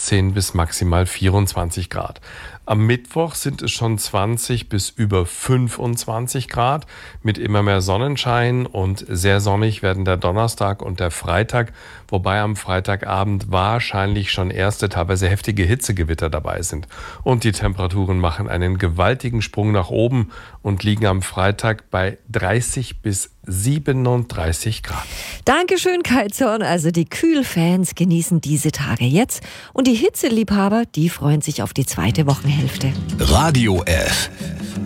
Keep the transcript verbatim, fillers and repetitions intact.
achtzehn bis maximal vierundzwanzig Grad. Am Mittwoch sind es schon zwanzig bis über fünfundzwanzig Grad mit immer mehr Sonnenschein, und sehr sonnig werden der Donnerstag und der Freitag, wobei am Freitagabend wahrscheinlich schon erste, teilweise heftige Hitzegewitter dabei sind. Und die Temperaturen machen einen gewaltigen Sprung nach oben und liegen am Freitag bei dreißig bis siebenunddreißig Grad. Dankeschön, Kai Zorn. Also die Kühlfans genießen diese Tage jetzt und die Hitzeliebhaber, die freuen sich auf die zweite Wochenhälfte. Radio F.